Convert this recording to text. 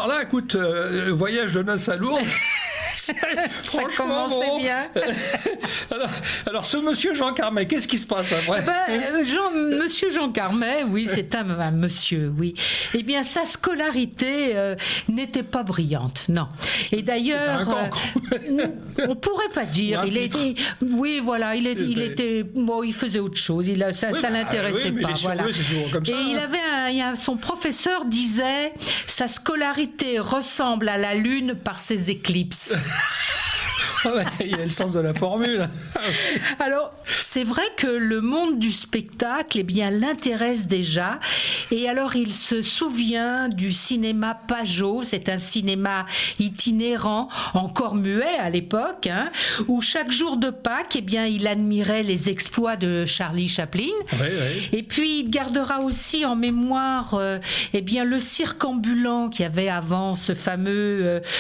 alors là, écoute, voyage de noces à Lourdes. Ça commençait bien. alors, ce monsieur Jean Carmet, qu'est-ce qui se passe après? Monsieur Jean Carmet, oui, c'est un monsieur, oui. Eh bien, sa scolarité n'était pas brillante, non. Et d'ailleurs, on pourrait pas dire. Il était, oui, voilà, il était, bon, il faisait autre chose. Ça l'intéressait pas. Voilà. C'est souvent comme ça, et il avait son professeur disait, sa scolarité ressemble à la lune par ses éclipses. Il y a le sens de la formule. Alors, c'est vrai que le monde du spectacle, eh bien, l'intéresse déjà. Et alors, il se souvient du cinéma Pajot. C'est un cinéma itinérant, encore muet à l'époque, où chaque jour de Pâques, eh bien, il admirait les exploits de Charlie Chaplin. Oui. Et puis, il gardera aussi en mémoire, eh bien, le cirque ambulant qu'il y avait avant, ce fameux